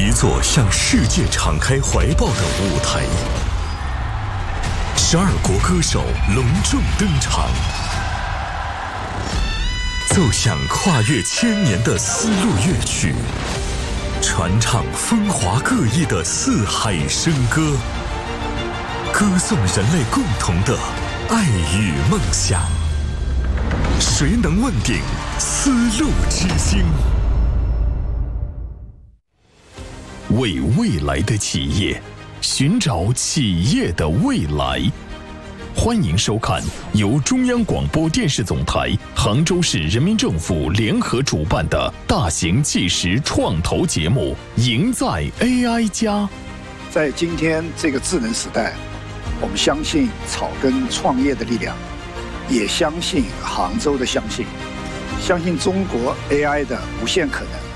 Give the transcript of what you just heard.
一座向世界敞开怀抱的舞台。12国歌手隆重登场，奏响跨越千年的丝路乐曲，传唱风华各异的四海笙歌，歌颂人类共同的爱与梦想。谁能问鼎丝路之星？为未来的企业寻找企业的未来。欢迎收看由中央广播电视总台、杭州市人民政府联合主办的大型纪实创投节目《赢在 AI 家》。 在今天这个智能时代，我们相信草根创业的力量，也相信杭州的相信中国 AI 的无限可能。